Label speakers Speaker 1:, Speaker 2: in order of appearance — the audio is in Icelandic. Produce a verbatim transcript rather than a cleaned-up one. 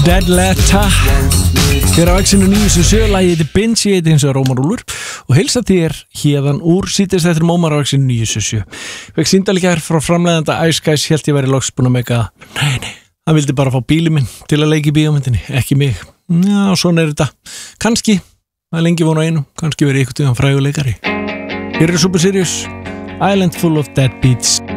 Speaker 1: Dead Letter Hér á Exinu níu sjö lagið þetta Binge, ég heiti hins vegar Ómar Úlfur og heilsa þér hérðan úr síðast eftir Ómar á Exinu níu sjö Vekk síndalíkjar frá framleiðanda Ice Guys hélt ég væri loks búin að meka Nei, nei, hann vildi bara fá bílinn minn til að leika í bíómyndinni, ekki mig Já, svona er þetta Kanski, það er lengi von á einu Kanski verið ykkur tíðan fræguleikari Hér er Super Serious Island Full of Dead Beats